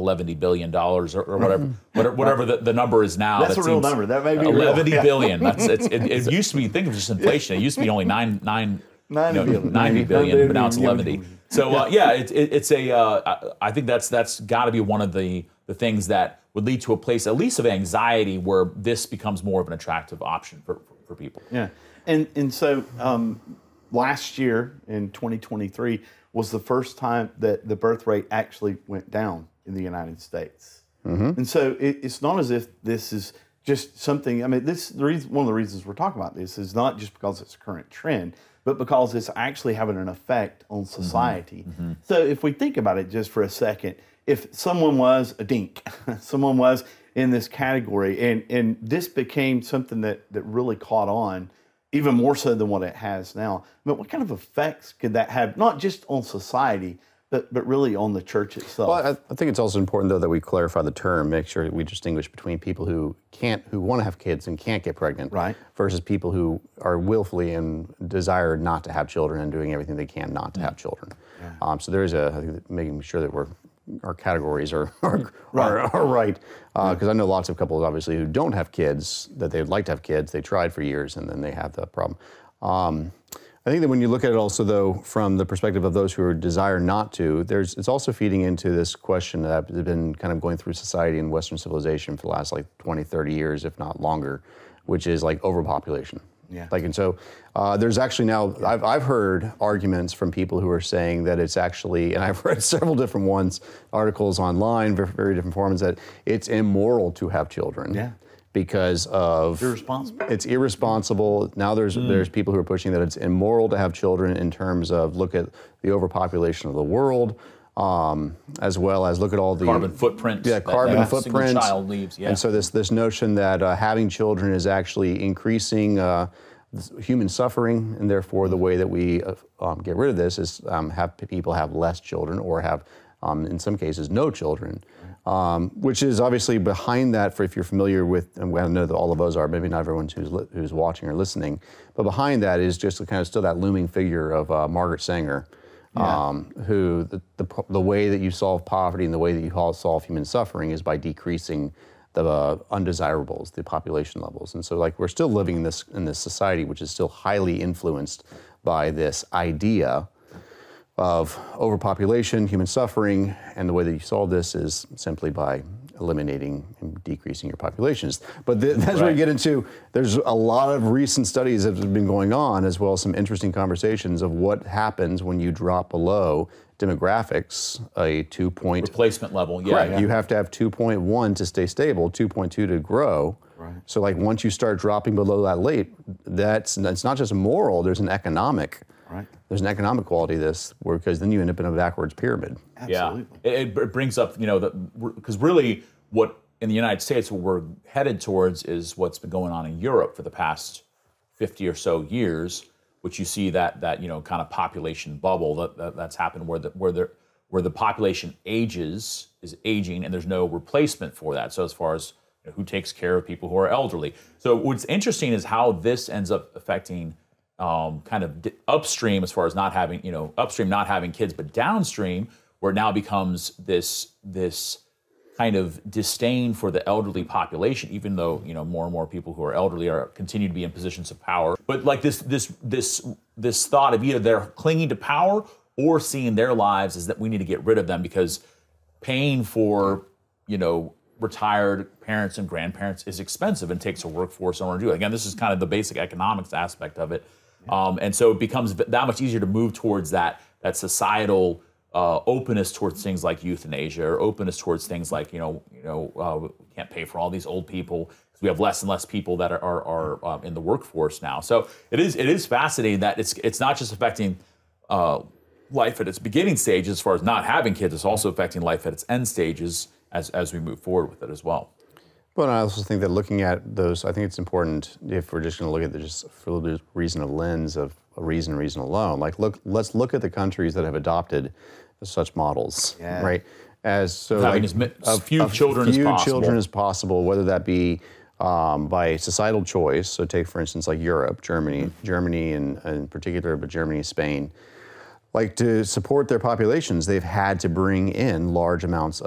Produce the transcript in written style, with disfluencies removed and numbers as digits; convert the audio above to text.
$11 billion or whatever the number is now. That's a real number. That may be $11 billion. It used to be, think of just inflation. It used to be only 90 billion, but now it's 11. So I think that's got to be one of the things that would lead to a place, at least of anxiety, where this becomes more of an attractive option for people. Yeah, and so last year in 2023 was the first time that the birth rate actually went down in the United States. And so it's not as if this is just something. I mean, one of the reasons we're talking about this is not just because it's a current trend, but because it's actually having an effect on society. So if we think about it just for a second, if someone was a dink, someone was in this category, and this became something that really caught on, even more so than what it has now. But what kind of effects could that have, not just on society, but really on the church itself? Well, I think it's also important, though, that we clarify the term, make sure we distinguish between people who want to have kids and can't get pregnant, right, versus people who are willfully and desire not to have children and doing everything they can not to have children. So there is I think, making sure that our categories are right. Because I know lots of couples, obviously, who don't have kids, that they'd like to have kids. They tried for years, and then they have the problem. I think that when you look at it also, though, from the perspective of those who desire not to, it's also feeding into this question that has been kind of going through society and Western civilization for the last 20, 30 years, if not longer, which is overpopulation. And so there's actually now, I've heard arguments from people who are saying that it's actually, and I've read several different articles online, very different forms, that it's immoral to have children. Because of it's irresponsible. Now there's people who are pushing that it's immoral to have children in terms of look at the overpopulation of the world, as well as look at all the carbon footprint. Carbon footprint. Single child leaves. And so this notion that having children is actually increasing human suffering, and therefore the way that we get rid of this is have people have less children or have in some cases no children. Which is obviously behind that, for if you're familiar with, and I know that all of us are, maybe not everyone who's watching or listening, but behind that is just kind of still that looming figure of Margaret Sanger, who the way that you solve poverty and the way that you solve human suffering is by decreasing the undesirables, the population levels. And so we're still living in this society which is still highly influenced by this idea of overpopulation, human suffering, and the way that you solve this is simply by eliminating and decreasing your populations. But that's where you get into, there's a lot of recent studies that have been going on, as well as some interesting conversations of what happens when you drop below demographics, a 2-point replacement level. Correct. You have to have 2.1 to stay stable, 2.2 to grow. So once you start dropping below that that's not just moral, there's an economic. There's an economic quality to this, because then you end up in a backwards pyramid. Absolutely. Yeah, it brings up, because really what in the United States what we're headed towards is what's been going on in Europe for the past 50 or so years, which you see that kind of population bubble that's happened where the population is aging and there's no replacement for that. So as far as who takes care of people who are elderly. So what's interesting is how this ends up affecting kind of upstream, as far as not having, upstream not having kids, but downstream, where it now becomes this kind of disdain for the elderly population, even though more and more people who are elderly continue to be in positions of power. But this thought of either they're clinging to power or seeing their lives as that we need to get rid of them because paying for retired parents and grandparents is expensive and takes a workforce in order to do it. Again, this is kind of the basic economics aspect of it. And so it becomes that much easier to move towards that societal openness towards things like euthanasia, or openness towards things like we can't pay for all these old people because we have less and less people that are in the workforce now. So it is fascinating that it's not just affecting life at its beginning stages as far as not having kids. It's also affecting life at its end stages as we move forward with it as well. Well, I also think that looking at those, I think it's important if we're just going to look at it just for the reason of lens of a reason alone. Let's look at the countries that have adopted such models, right? Having as few children as possible, whether that be by societal choice. So take, for instance, Europe, Germany in particular, but Germany, Spain. To support their populations, they've had to bring in large amounts